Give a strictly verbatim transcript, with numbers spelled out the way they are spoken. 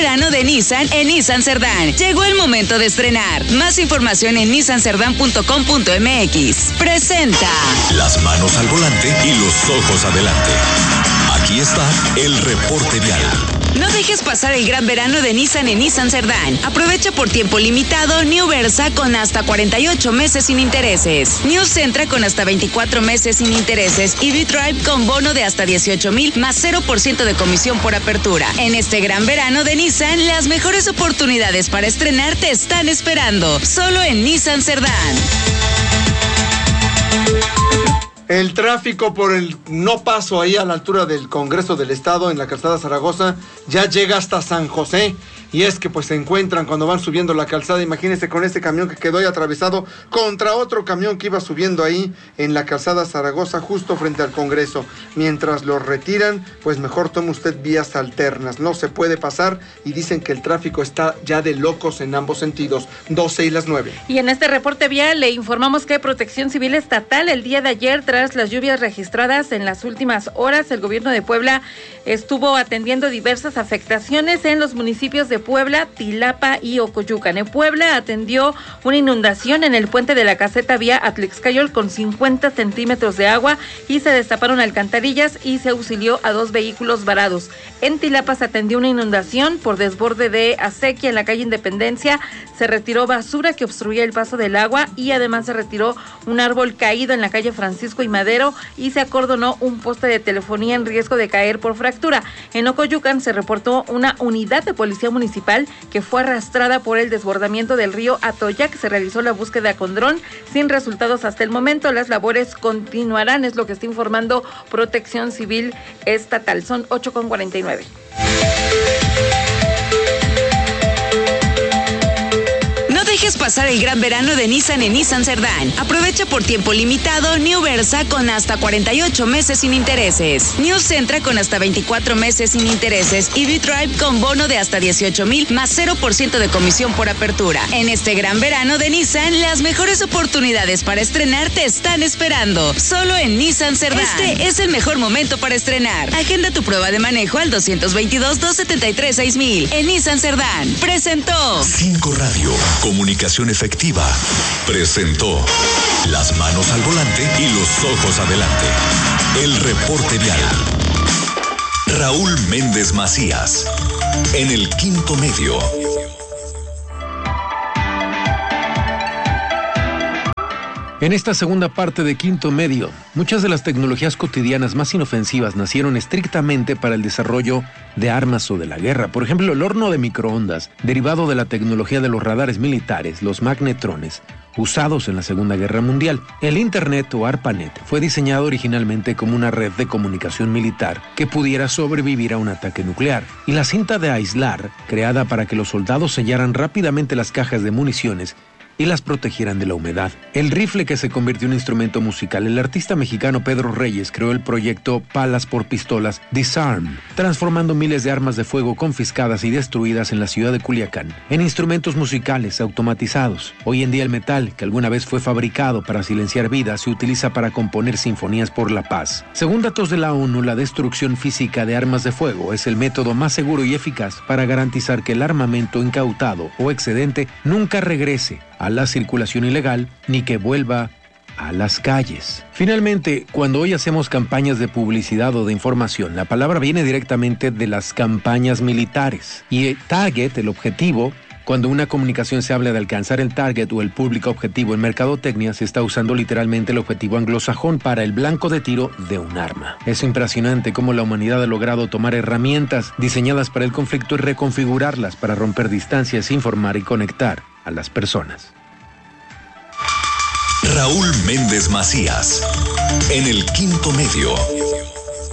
verano de Nissan en Nissan Cerdán. Llegó el momento de estrenar. Más información en nissan cerdán punto com punto m x. Presenta. Las manos al volante y los ojos adelante. Aquí está el reporte vial. No dejes pasar el gran verano de Nissan en Nissan Cerdán. Aprovecha por tiempo limitado New Versa con hasta cuarenta y ocho meses sin intereses. New Sentra con hasta veinticuatro meses sin intereses y V-Drive con bono de hasta dieciocho mil más cero por ciento de comisión por apertura. En este gran verano de Nissan, las mejores oportunidades para estrenar te están esperando. Solo en Nissan Cerdán. El tráfico por el no paso ahí a la altura del Congreso del Estado en la calzada Zaragoza ya llega hasta San José. Y es que pues se encuentran cuando van subiendo la calzada, imagínense con este camión que quedó ahí atravesado contra otro camión que iba subiendo ahí en la calzada Zaragoza justo frente al Congreso. Mientras los retiran, pues mejor tome usted vías alternas, no se puede pasar y dicen que el tráfico está ya de locos en ambos sentidos, doce y las nueve. Y en este reporte vial le informamos que Protección Civil Estatal el día de ayer, tras las lluvias registradas en las últimas horas, el gobierno de Puebla estuvo atendiendo diversas afectaciones en los municipios de Puebla, Tilapa y Ocoyucan. En Puebla atendió una inundación en el puente de la caseta vía Atlixcayol con cincuenta centímetros de agua y se destaparon alcantarillas y se auxilió a dos vehículos varados. En Tilapa se atendió una inundación por desborde de acequia en la calle Independencia, se retiró basura que obstruía el paso del agua y además se retiró un árbol caído en la calle Francisco y Madero y se acordonó un poste de telefonía en riesgo de caer por fractura. En Ocoyucan se reportó una unidad de policía municipal que fue arrastrada por el desbordamiento del río Atoyac. Se realizó la búsqueda con dron sin resultados hasta el momento. Las labores continuarán, es lo que está informando Protección Civil Estatal. Son ocho con cuarenta y nueve. Dejes pasar el gran verano de Nissan en Nissan Cerdán. Aprovecha por tiempo limitado New Versa con hasta cuarenta y ocho meses sin intereses. New Sentra con hasta veinticuatro meses sin intereses y V-Drive con bono de hasta dieciocho mil más cero por ciento de comisión por apertura. En este gran verano de Nissan, las mejores oportunidades para estrenar te están esperando. Solo en Nissan Cerdán. Este es el mejor momento para estrenar. Agenda tu prueba de manejo al dos dos dos, dos siete tres, seis mil. En Nissan Cerdán. Presentó Cinco Radio. Comunicación efectiva presentó Las manos al volante y los ojos adelante. El reporte vial. Raúl Méndez Macías en el Quinto Medio. En esta segunda parte de Quinto Medio, muchas de las tecnologías cotidianas más inofensivas nacieron estrictamente para el desarrollo de armas o de la guerra. Por ejemplo, el horno de microondas, derivado de la tecnología de los radares militares, los magnetrones, usados en la Segunda Guerra Mundial. El Internet o ARPANET fue diseñado originalmente como una red de comunicación militar que pudiera sobrevivir a un ataque nuclear. Y la cinta de aislar, creada para que los soldados sellaran rápidamente las cajas de municiones y las protegieran de la humedad. El rifle que se convirtió en instrumento musical. El artista mexicano Pedro Reyes creó el proyecto Palas por Pistolas Disarm, transformando miles de armas de fuego confiscadas y destruidas en la ciudad de Culiacán en instrumentos musicales automatizados. Hoy en día el metal, que alguna vez fue fabricado para silenciar vidas, se utiliza para componer sinfonías por la paz. Según datos de la ONU, la destrucción física de armas de fuego es el método más seguro y eficaz para garantizar que el armamento incautado o excedente nunca regrese a la circulación ilegal ni que vuelva a las calles. Finalmente, cuando hoy hacemos campañas de publicidad o de información, la palabra viene directamente de las campañas militares. Y el target, el objetivo, cuando una comunicación se habla de alcanzar el target o el público objetivo en mercadotecnia, se está usando literalmente el objetivo anglosajón para el blanco de tiro de un arma. Es impresionante cómo la humanidad ha logrado tomar herramientas diseñadas para el conflicto y reconfigurarlas para romper distancias, informar y conectar a las personas. Raúl Méndez Macías en el Quinto Medio.